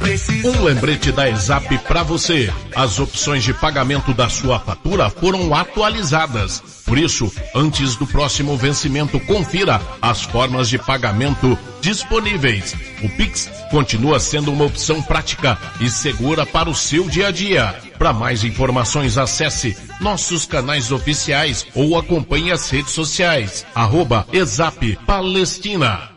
Um lembrete da ESAP para você. As opções de pagamento da sua fatura foram atualizadas. Por isso, antes do próximo vencimento, confira as formas de pagamento disponíveis. O Pix continua sendo uma opção prática e segura para o seu dia a dia. Para mais informações, acesse nossos canais oficiais ou acompanhe as redes sociais. @ESAP Palestina.